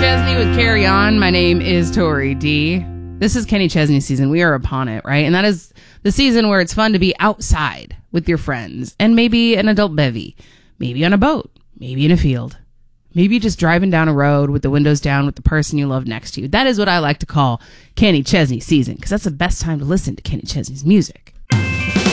Chesney with Carry On. My name is Tori D. This is Kenny Chesney season. We are upon it, right? And that is the season where it's fun to be outside with your friends and maybe an adult bevy, maybe on a boat, maybe in a field, maybe just driving down a road with the windows down with the person you love next to you. That is what I like to call Kenny Chesney season, because that's the best time to listen to Kenny Chesney's music.